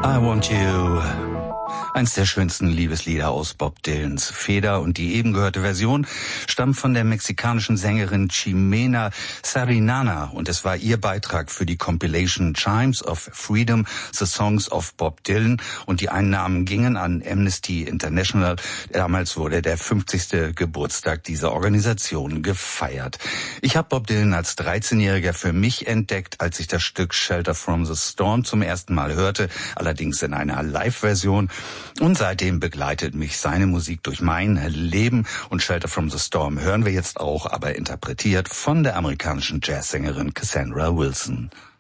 I Want You. Eins der schönsten Liebeslieder aus Bob Dylans Feder, und die eben gehörte Version stammt von der mexikanischen Sängerin Ximena Sariñana, und es war ihr Beitrag für die Compilation Chimes of Freedom, The Songs of Bob Dylan, und die Einnahmen gingen an Amnesty International. Damals wurde der 50. Geburtstag dieser Organisation gefeiert. Ich habe Bob Dylan als 13-Jähriger für mich entdeckt, als ich das Stück Shelter from the Storm zum ersten Mal hörte, allerdings in einer Live-Version. Und seitdem begleitet mich seine Musik durch mein Leben, und Shelter from the Storm hören wir jetzt auch, aber interpretiert von der amerikanischen Jazzsängerin Cassandra Wilson.